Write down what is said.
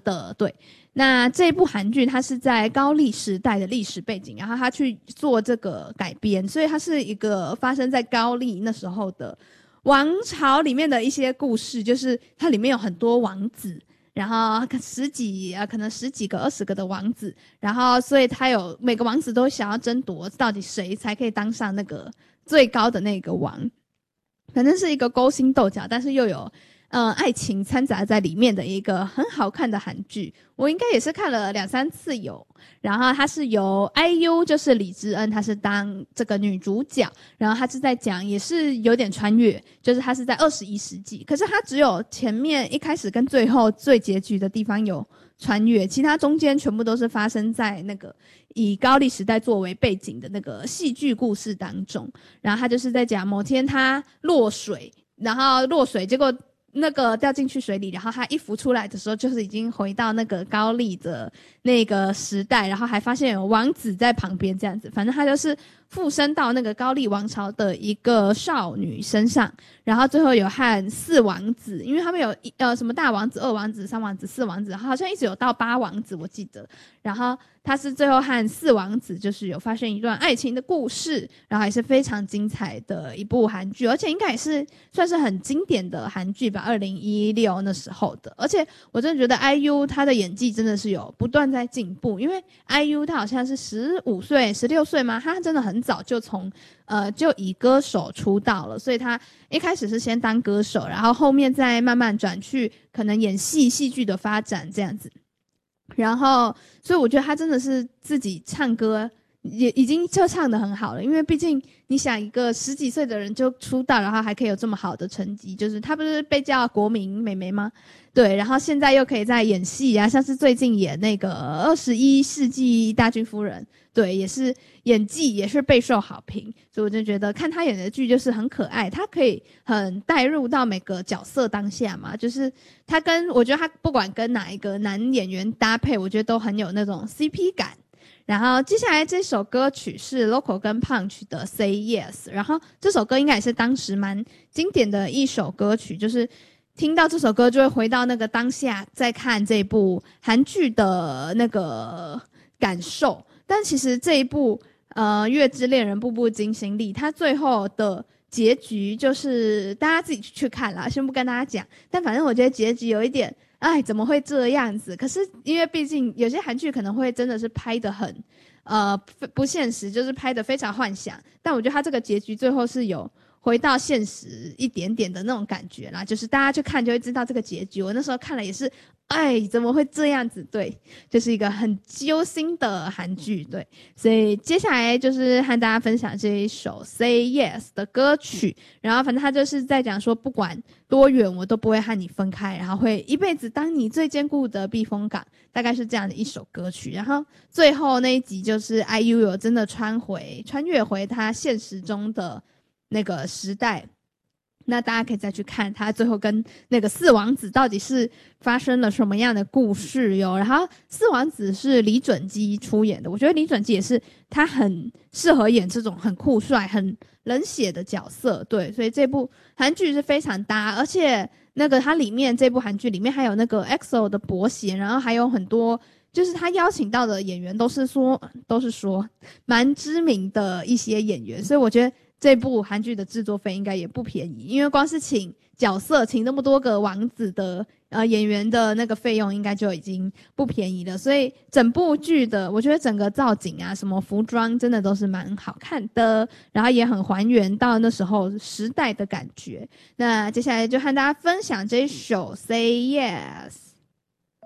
的，对。那这部韩剧它是在高丽时代的历史背景，然后他去做这个改编，所以它是一个发生在高丽那时候的王朝里面的一些故事，就是它里面有很多王子，然后可能十几个20个的王子，然后所以他有每个王子都想要争夺到底谁才可以当上那个最高的那个王，反正是一个勾心斗角，但是又有爱情掺杂在里面的一个很好看的韩剧，我应该也是看了2-3次有。然后它是由 IU 就是李智恩，她是当这个女主角，然后她是在讲也是有点穿越，就是她是在21世纪，可是她只有前面一开始跟最后最结局的地方有穿越，其他中间全部都是发生在那个以高丽时代作为背景的那个戏剧故事当中。然后她就是在讲某天她落水，然后落水结果那个掉进去水里，然后他一浮出来的时候就是已经回到那个高丽的那个时代，然后还发现有王子在旁边这样子，反正他就是附身到那个高丽王朝的一个少女身上，然后最后有和4王子，因为他们有什么大王子、2王子、3王子、4王子，好像一直有到8王子我记得，然后他是最后和4王子就是有发生一段爱情的故事，然后也是非常精彩的一部韩剧，而且应该也是算是很经典的韩剧吧，2016那时候的。而且我真的觉得 IU 他的演技真的是有不断在进步，因为 IU 他好像是15岁16岁嘛，他真的很早就就以歌手出道了，所以他一开始是先当歌手，然后后面再慢慢转去可能演戏剧的发展这样子。然后所以我觉得他真的是自己唱歌也已经就唱得很好了，因为毕竟你想一个10几岁的人就出道，然后还可以有这么好的成绩，就是他不是被叫国民美眉吗？对，然后现在又可以在演戏啊，像是最近演那个21世纪大军夫人，对，也是演技也是备受好评，所以我就觉得看他演的剧就是很可爱，他可以很带入到每个角色当下嘛，就是我觉得他不管跟哪一个男演员搭配，我觉得都很有那种 CP 感。然后接下来这首歌曲是 Loco 跟 Punch 的 Say Yes， 然后这首歌应该也是当时蛮经典的一首歌曲，就是听到这首歌就会回到那个当下在看这部韩剧的那个感受。但其实这一部月之恋人步步惊心力，它最后的结局就是大家自己去看啦，先不跟大家讲，但反正我觉得结局有一点怎么会这样子？可是因为毕竟有些韩剧可能会真的是拍得很不现实，就是拍得非常幻想，但我觉得它这个结局最后是有回到现实一点点的那种感觉啦，就是大家去看就会知道这个结局。我那时候看了也是怎么会这样子？对，就是一个很揪心的韩剧，对。所以接下来就是和大家分享这一首 Say Yes 的歌曲，然后反正他就是在讲说不管多远我都不会和你分开，然后会一辈子当你最坚固的避风港，大概是这样的一首歌曲。然后最后那一集就是 IU 有真的穿越回他现实中的那个时代，那大家可以再去看他最后跟那个4王子到底是发生了什么样的故事哟。然后4王子是李准基出演的，我觉得李准基也是他很适合演这种很酷帅很冷血的角色，对，所以这部韩剧是非常搭。而且那个它里面这部韩剧里面还有那个 EXO 的伯贤，然后还有很多就是他邀请到的演员都是说蛮知名的一些演员，所以我觉得这部韩剧的制作费应该也不便宜，因为光是请角色请那么多个王子的演员的那个费用应该就已经不便宜了，所以整部剧的我觉得整个造景啊什么服装真的都是蛮好看的，然后也很还原到那时候时代的感觉。那接下来就和大家分享这一首 Say Yes。